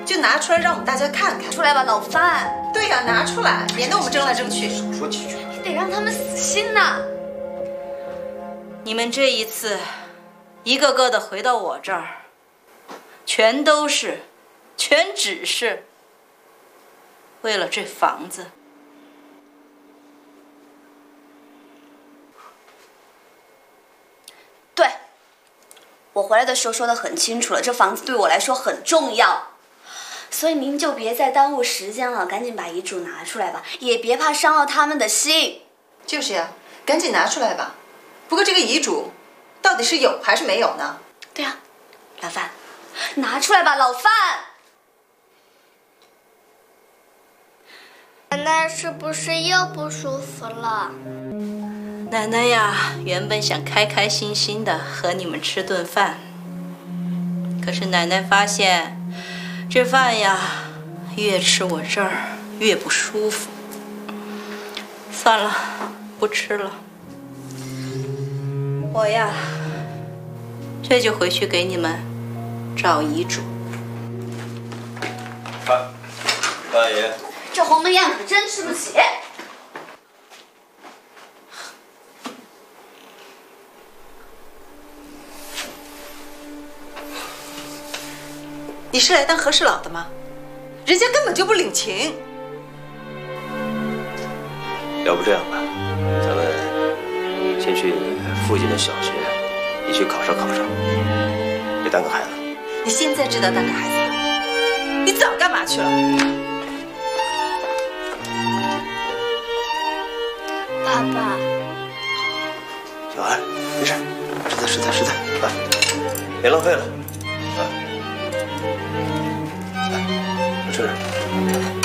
就拿出来让我们大家看看。 出来吧，老范。对呀，拿出来，免得我们争来争去。 少说几句。 你得让他们死心呐。 你们这一次，一个个的回到我这儿，全只是为了这房子。 对，我回来的时候说得很清楚了，这房子对我来说很重要，所以您就别再耽误时间了，赶紧把遗嘱拿出来吧，也别怕伤了他们的心。 就是呀，赶紧拿出来吧。不过这个遗嘱到底是有还是没有呢？ 对呀，老范，拿出来吧，老范。 奶奶是不是又不舒服了？ 奶奶呀，原本想开开心心的和你们吃顿饭，可是奶奶发现这饭呀，越吃我这儿越不舒服。算了，不吃了。我呀，这就回去给你们找遗嘱。 大爷， 这鸿门宴可真吃不起。 你是来当和事佬的吗？人家根本就不领情。 要不这样吧，咱们先去附近的小学，你去考上，别耽搁孩子。 你现在知道耽搁孩子了？你早干嘛去了？ 爸爸， 小安，没事，实在，啊，别浪费了，啊，来，我吃点。